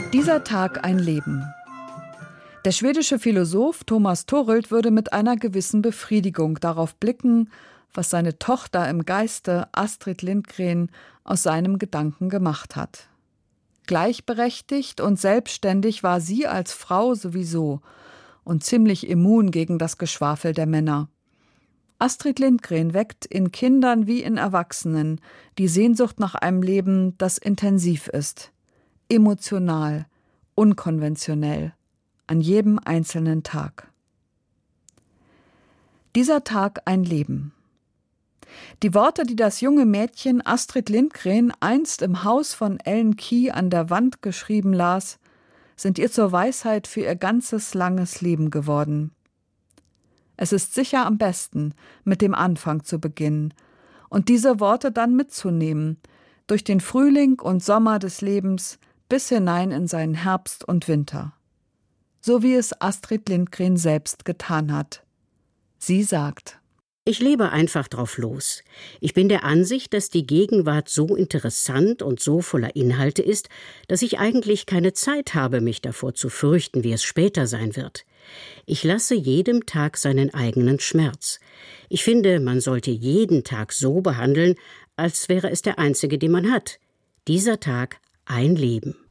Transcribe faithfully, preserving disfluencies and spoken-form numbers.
Dieser Tag ein Leben. Der schwedische Philosoph Thomas Torelt würde mit einer gewissen Befriedigung darauf blicken, was seine Tochter im Geiste Astrid Lindgren aus seinem Gedanken gemacht hat. Gleichberechtigt und selbstständig war sie als Frau sowieso und ziemlich immun gegen das Geschwafel der Männer. Astrid Lindgren weckt in Kindern wie in Erwachsenen die Sehnsucht nach einem Leben, das intensiv ist, emotional, unkonventionell, an jedem einzelnen Tag. Dieser Tag ein Leben. Die Worte, die das junge Mädchen Astrid Lindgren einst im Haus von Ellen Key an der Wand geschrieben las, sind ihr zur Weisheit für ihr ganzes langes Leben geworden. Es ist sicher am besten, mit dem Anfang zu beginnen und diese Worte dann mitzunehmen, durch den Frühling und Sommer des Lebens bis hinein in seinen Herbst und Winter. So wie es Astrid Lindgren selbst getan hat. Sie sagt: Ich lebe einfach drauf los. Ich bin der Ansicht, dass die Gegenwart so interessant und so voller Inhalte ist, dass ich eigentlich keine Zeit habe, mich davor zu fürchten, wie es später sein wird. Ich lasse jedem Tag seinen eigenen Schmerz. Ich finde, man sollte jeden Tag so behandeln, als wäre es der einzige, den man hat. Dieser Tag ein Leben.